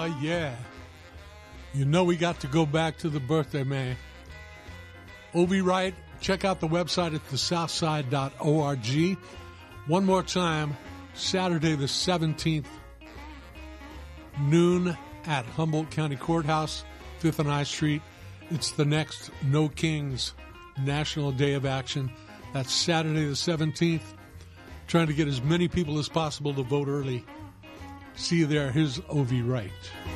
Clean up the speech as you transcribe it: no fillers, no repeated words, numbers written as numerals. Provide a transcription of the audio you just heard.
Yeah. You know we got to go back to the birthday man. Ovi Wright, check out the website at thesouthside.org. One more time, Saturday the 17th, noon at Humboldt County Courthouse, 5th and I Street. It's the next No Kings National Day of Action. That's Saturday the 17th. Trying to get as many people as possible to vote early. See you there. Here's Ovi Wright.